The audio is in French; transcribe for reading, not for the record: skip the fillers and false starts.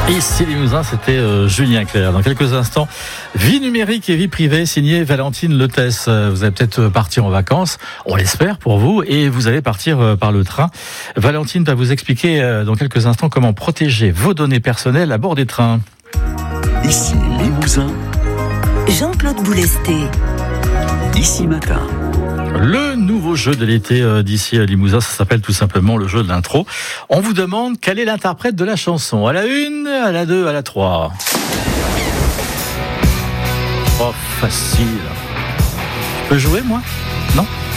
Ici Limousin, c'était Julien Clerc. Dans quelques instants, vie numérique et vie privée, signé Valentine Leutesse. Vous allez peut-être partir en vacances, on l'espère pour vous, et vous allez partir par le train. Valentine va vous expliquer dans quelques instants comment protéger vos données personnelles à bord des trains. Ici Limousin, Jean-Claude Boulesté. Ici Matin. Le nouveau jeu de l'été d'ici Limousin, ça s'appelle tout simplement le jeu de l'intro. On vous demande quel est l'interprète de la chanson. À la 1, à la 2, à la 3. Oh, facile. Je peux jouer, moi ?